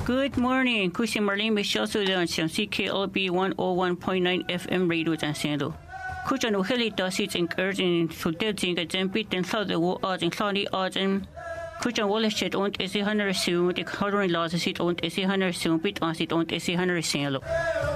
Good morning. Kusi Marlene Michelle Sudan, CKLB 101.9 FM radio Jansendo. Kujan Uheli does it in urging to deading a jambit and thought the war odds and cloudy odds and Kujan Wallace said on AC 100 soon, the coloring laws is it on AC 100 soon, bit on it on AC 100 sale.